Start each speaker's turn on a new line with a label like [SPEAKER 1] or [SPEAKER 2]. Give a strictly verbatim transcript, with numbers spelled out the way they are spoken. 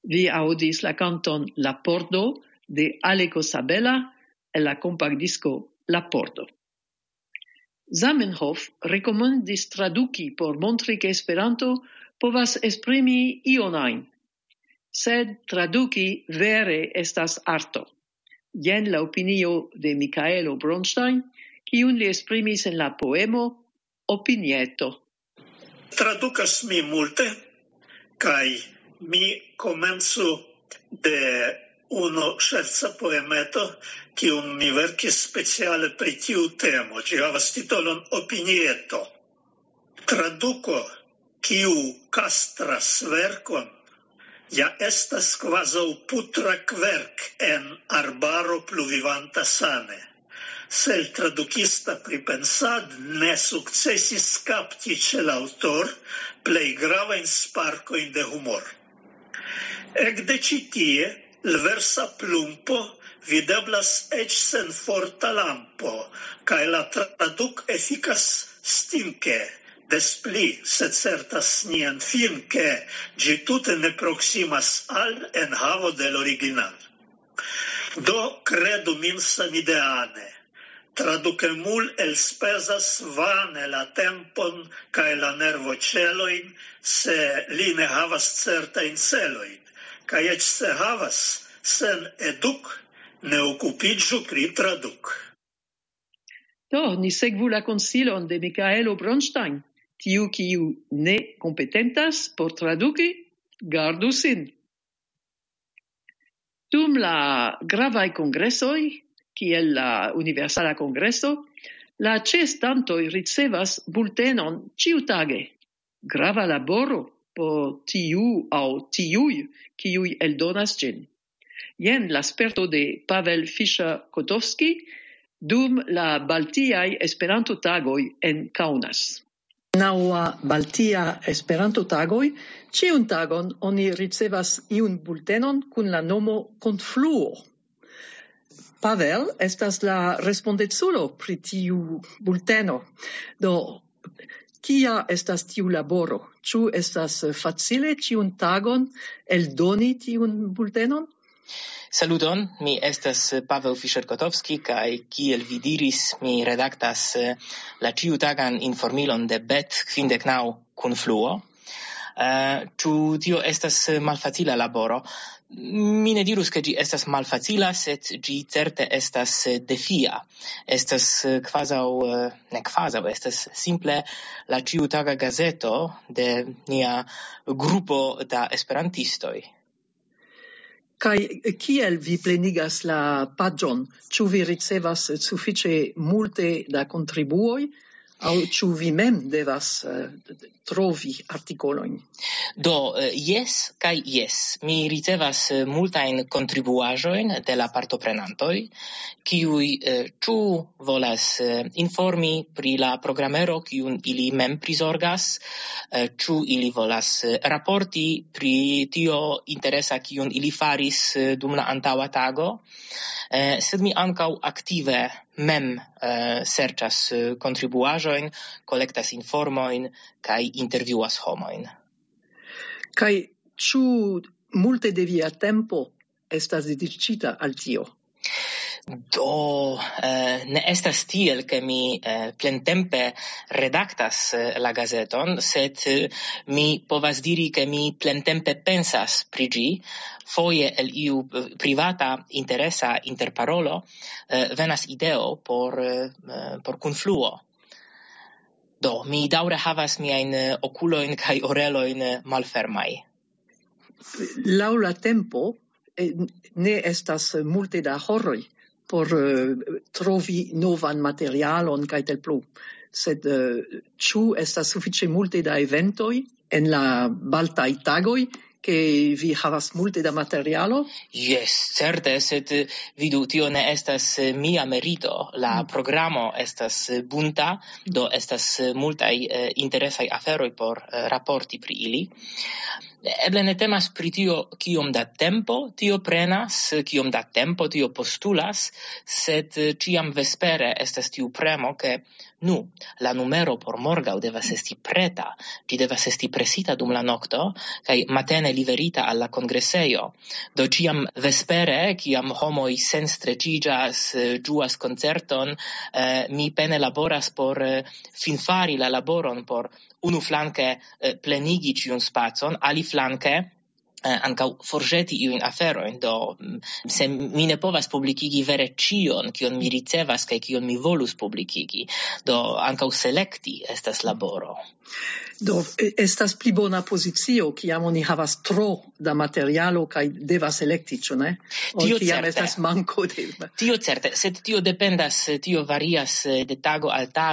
[SPEAKER 1] Vi audis la canton La Pordo de Aleko Sabela e la compactdisco La Pordo. Zamenhof rekomendis traduki por montri ke Esperanto povas esprimi ion ajn, sed traduki vere estas arto. Jen la opinio de Michaelo Bronstein, kiun li esprimis en la poemo Opinieto.
[SPEAKER 2] Tradukas mi multe, kaj mi komencu de uno scherza poemeto, kiun mi verkis speciale pri tiu temo. Ĝi havas titolon Opinieto. Traduko, kiu kastras verkon, ja estas kvazaŭ putra kverk en arbaro pluvivanta sane. Se il tradukista pripensad ne sukcesis kapti ĉe la aŭtor plej gravajn sparkojn de humor. Ekde ĉi tie la versa plumpo videblas eĉ sen forta lampo, kaj la traduk efikas stinke, des pli se certas nian fin ke ĝi tute ne proksimas al enhavo de l'original. Do kredu min samideane. Tradukemul elspezas vane la tempon kaj la nervoĉelojn, se li ne havas certajn celojn, kaj eĉ se havas, sen eduk, ne okupiĝu pri traduk.
[SPEAKER 1] Do, ni sekvu la konsilon de Michaelo Bronstein, tiu kiu ne kompetentas por traduki, gardu sin. Dum la gravaj kongresoj, kiel la Universala Kongreso, la ĉeestantoj ricevas bultenon ĉiutage. Grava laboro por tiu aŭ tiuj, kiuj eldonas ĝin. Jen la sperto de Pavel Fischer-Kotowski dum la Baltiaj Esperanto-tagoj en Kaunas. Naŭa Baltia Esperanto-tagoj, ĉiun tagon oni ricevas iun bultenon kun la nomo Konfluo. Pavel estas la respondeculo pri tiu bulteno. Do, kia estas tiu laboro? Ĉu estas facile ĉiun tagon eldoni tiun bultenon?
[SPEAKER 3] Saluton, mi estas Pavel Fischer-Kotowski kaj kiel vi diris, mi redaktas la ĉiutagan informilon de B E T kvindek naŭ Kunfluo. Uh, ĉu tio estas malfacila laboro? Mi ne dirus ke ĝi estas malfacila, sed ĝi certe estas defia. Estas kvazaŭ, ne kvazaŭ, estas simple la ĉiutaga gazeto de nia grupo da esperantistoj.
[SPEAKER 1] Kaj kiel vi plenigas la paĝon? Ĉu vi ricevas sufiĉe multe da kontribuoj? Aŭ ĉu vi mem devas uh, trovi artikolojn?
[SPEAKER 3] Do, uh, jes kaj jes. Mi ricevas uh, multajn kontribuaĵojn de la partoprenantoj, kiuj uh, ĉu volas uh, informi pri la programero, kiun ili mem prizorgas, uh, ĉu ili volas uh, raporti pri tio interesa, kiun ili faris uh, dum la antaŭa tago, uh, sed mi ankaŭ aktive mem uh, serĉas uh, kontribuaĵojn, kolektas informojn kaj intervjuas homojn.
[SPEAKER 1] Kaj ĉu multe de via tempo estas dediĉita al tio?
[SPEAKER 3] Do, eh, ne estas tiel, ke mi eh, plentempe redaktas eh, la gazeton, sed eh, mi povas diri, ke mi plentempe pensas pri ĝi, foje el iu privata interesa interparolo eh, venas ideo por, eh, por kunfluo. Do, mi daŭre havas miajn okulojn kaj orelojn malfermaj.
[SPEAKER 1] Laŭ la tempo eh, ne estas multe da horoj por uh, trovi novan materialon kaj tel plu. Sed uh, ĉu estas sufiĉe multe da eventoj en la baltaj tagoj, ke vi havas multe da materialo?
[SPEAKER 3] Yes, certe, sed vidu, tio ne estas mia merito. La mm. programo estas bunta, do estas multaj eh, interesaj aferoj por eh, raporti pri ili. Eble ne temas pri tio kiom da tempo tio prenas, kiom da tempo tio postulas, sed ĉiam vespere estas tiu premo, ke Nu, la numero por morgau devas esti preta, gi devas esti presita dum la nocto, kai matene liverita alla congresseio. Do ciam vespere, ciam homoi sens strecigas, giuas concerton, eh, mi pene laboras por eh, finfari la laboron por unu flanque eh, plenigi ciun spazon, ali flanque eh, ancau forgeti iuin aferoin, do se mi ne povas publicigi vere cion, cion mi ricevas, kai cion mi volus publicigi, do ancau selecti estas laboro.
[SPEAKER 1] Do estas pli bona pozizio, kiam oni havas tro da materialo kaj devas elekti, ĉu ne?
[SPEAKER 3] Tio
[SPEAKER 1] kiam
[SPEAKER 3] certe.
[SPEAKER 1] estas manko de...
[SPEAKER 3] Tio certe, sed tio dependas, tio varias de tago al tago,